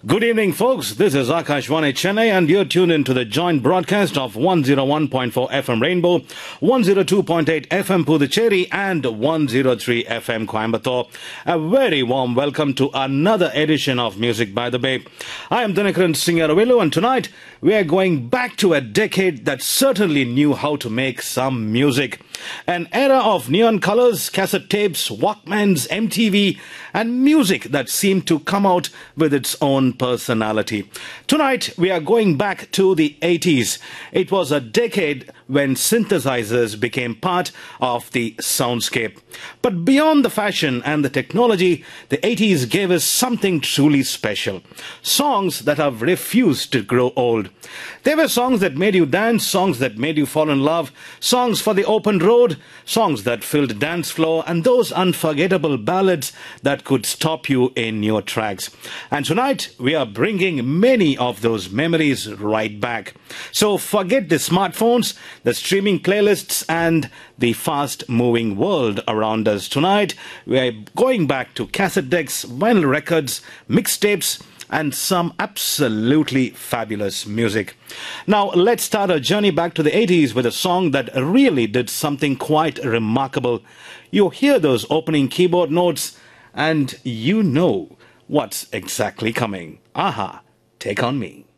Good evening, folks. This is Akashvani Chennai, and you're tuned into the joint broadcast of 101.4 FM Rainbow, 102.8 FM Puducherry, and 103 FM Coimbatore. A very warm welcome to another edition of Music by the Bay. I am Dinakaran Singaravilu, and tonight we are going back to a decade that certainly knew how to make some music. An era of neon colors, cassette tapes, Walkmans, MTV, and music that seemed to come out with its own personality. Tonight, we are going back to the 80s. It was a decade when synthesizers became part of the soundscape. But beyond the fashion and the technology, the 80s gave us something truly special. Songs that have refused to grow old. They were songs that made you dance, songs that made you fall in love, songs for the open road, songs that filled dance floor, and those unforgettable ballads that could stop you in your tracks. And tonight, we are bringing many of those memories right back. So forget the smartphones, the streaming playlists, and the fast-moving world around us. Tonight, we are going back to cassette decks, vinyl records, mixtapes, and some absolutely fabulous music. Now, let's start our journey back to the 80s with a song that really did something quite remarkable. You hear those opening keyboard notes, and you know what's exactly coming. Aha, Take On Me.